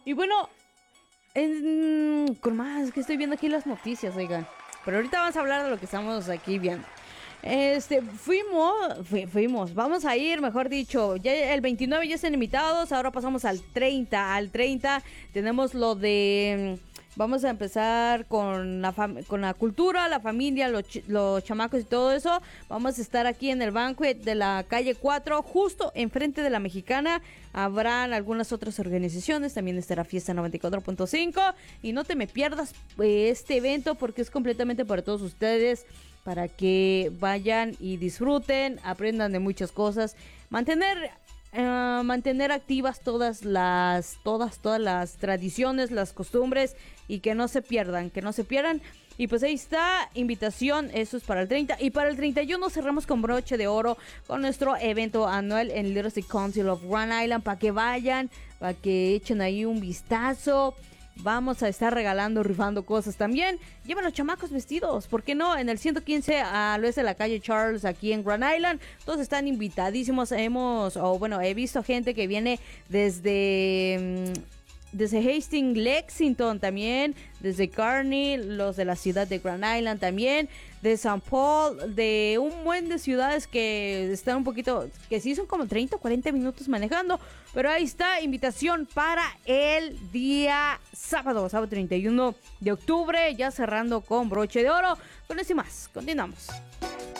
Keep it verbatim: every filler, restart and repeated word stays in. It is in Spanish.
Y bueno, en, con más que estoy viendo aquí las noticias, oigan. Pero ahorita vamos a hablar de lo que estamos aquí viendo. Este, fuimos, fu- fuimos, vamos a ir, mejor dicho, ya el veintinueve ya están invitados, ahora pasamos al treinta, al treinta tenemos lo de, mm, vamos a empezar con la, fam- con la cultura, la familia, los, ch- los chamacos y todo eso, vamos a estar aquí en el banquet de la calle cuatro, justo enfrente de la Mexicana, habrán algunas otras organizaciones, también estará Fiesta noventa y cuatro punto cinco, y no te me pierdas eh, este evento porque es completamente para todos ustedes, para que vayan y disfruten, aprendan de muchas cosas, mantener eh, mantener activas todas las todas todas las tradiciones, las costumbres y que no se pierdan, que no se pierdan. Y pues ahí está, invitación, eso es para el treinta. Y para el treinta y uno cerramos con broche de oro con nuestro evento anual en Literacy Council of Rhode Island, para que vayan, para que echen ahí un vistazo. Vamos a estar regalando, rifando cosas también. Llevan los chamacos vestidos, ¿por qué no? En el ciento quince a lo es de la calle Charles, aquí en Grand Island. Todos están invitadísimos. Hemos, o bueno, he visto gente que viene desde... mm, desde Hastings, Lexington también, desde Kearney, los de la ciudad de Grand Island también, de San Paul, de un buen de ciudades que están un poquito, que sí son como treinta o cuarenta minutos manejando, pero ahí está, invitación para el día sábado, sábado treinta y uno de octubre, ya cerrando con broche de oro. Con eso y más, continuamos.